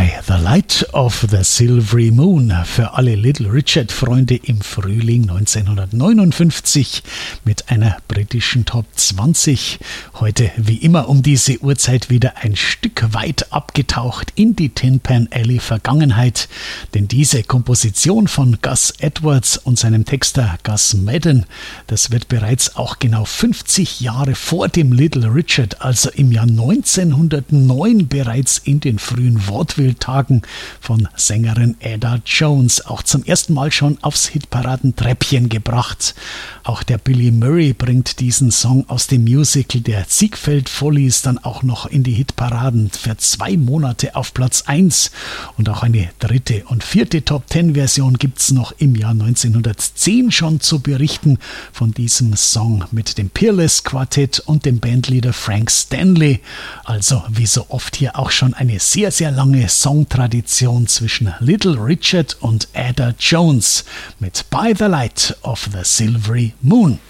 By the Light of the Silvery Moon für alle Little Richard-Freunde im Frühling 1959 mit einer britischen Top 20. Heute wie immer um diese Uhrzeit wieder ein Stück weit abgetaucht in die Tin Pan Alley Vergangenheit, denn diese Komposition von Gus Edwards und seinem Texter Gus Madden, das wird bereits auch genau 50 Jahre vor dem Little Richard, also im Jahr 1909 bereits in den frühen Vaudeville-Tagen von Sängerin Ada Jones auch zum ersten Mal schon aufs Hitparadentreppchen gebracht. Auch der Billy Murray bringt diesen Song aus dem Musical der Ziegfeld Follies dann auch noch in die Hitparaden für 2 Monate auf Platz 1. Und auch eine dritte und vierte Top-10-Version gibt's noch im Jahr 1910 schon zu berichten von diesem Song mit dem Peerless Quartett und dem Bandleader Frank Stanley. Also wie so oft hier auch schon eine sehr, sehr lange Songtradition zwischen Little Richard und Ada Jones mit By the Light of the Silvery Moon.